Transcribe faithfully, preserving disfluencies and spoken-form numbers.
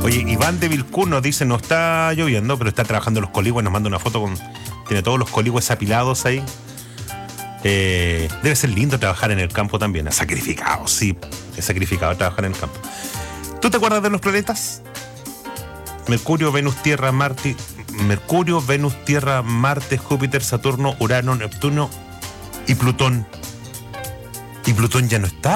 Oye, Iván de Vilcún nos dice, no está lloviendo, pero está trabajando los coligües, nos manda una foto con... Tiene todos los coligües apilados ahí. Eh, debe ser lindo trabajar en el campo también. Es sacrificado, sí. Es sacrificado trabajar en el campo. ¿Tú te acuerdas de los planetas? Mercurio, Venus, Tierra, Marte... Mercurio, Venus, Tierra, Marte, Júpiter, Saturno, Urano, Neptuno y Plutón. Y Plutón ya no está.